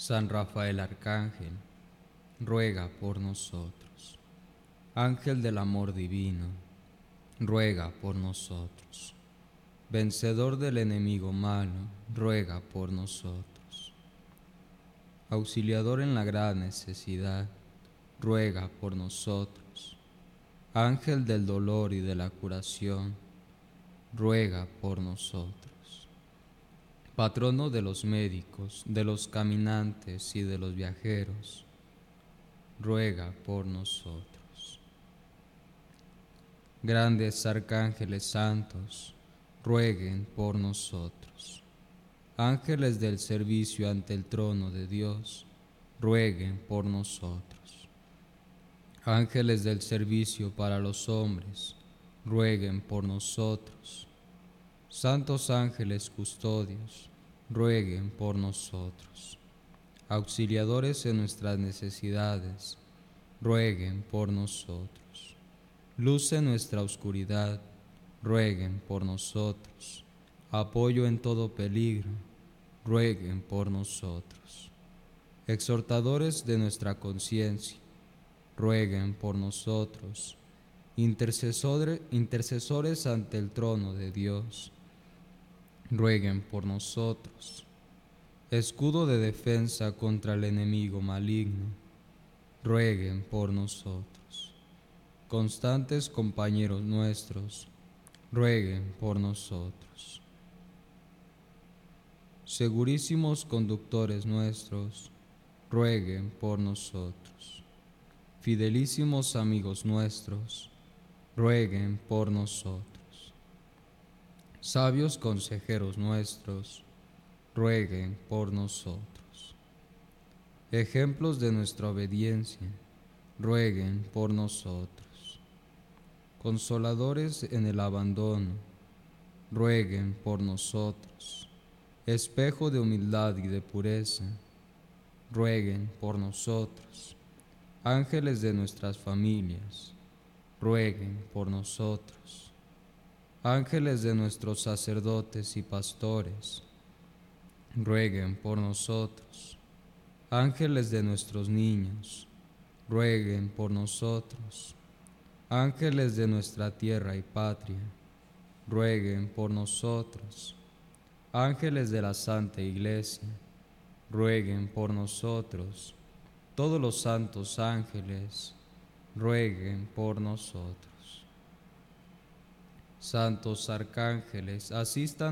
San Rafael Arcángel, ruega por nosotros. Ángel del amor divino, ruega por nosotros. Vencedor del enemigo malo, ruega por nosotros. Auxiliador en la gran necesidad, ruega por nosotros. Ángel del dolor y de la curación, ruega por nosotros. Patrono de los médicos, de los caminantes y de los viajeros, ruega por nosotros. Grandes arcángeles santos, rueguen por nosotros. Ángeles del servicio ante el trono de Dios, rueguen por nosotros. Ángeles del servicio para los hombres, rueguen por nosotros. Santos ángeles custodios, rueguen por nosotros. Auxiliadores en nuestras necesidades, rueguen por nosotros. Luz en nuestra oscuridad, rueguen por nosotros. Apoyo en todo peligro, rueguen por nosotros. Exhortadores de nuestra conciencia, rueguen por nosotros. Intercesores ante el trono de Dios, rueguen por nosotros. Escudo de defensa contra el enemigo maligno, rueguen por nosotros. Constantes compañeros nuestros, rueguen por nosotros. Segurísimos conductores nuestros, rueguen por nosotros. Fidelísimos amigos nuestros, rueguen por nosotros. Sabios consejeros nuestros, rueguen por nosotros. Ejemplos de nuestra obediencia, rueguen por nosotros. Consoladores en el abandono, rueguen por nosotros. Espejo de humildad y de pureza, rueguen por nosotros. Ángeles de nuestras familias, rueguen por nosotros. Ángeles de nuestros sacerdotes y pastores, rueguen por nosotros. Ángeles de nuestros niños, rueguen por nosotros. Ángeles de nuestra tierra y patria, rueguen por nosotros. Ángeles de la Santa Iglesia, rueguen por nosotros. Todos los santos ángeles, rueguen por nosotros. Santos arcángeles, asistan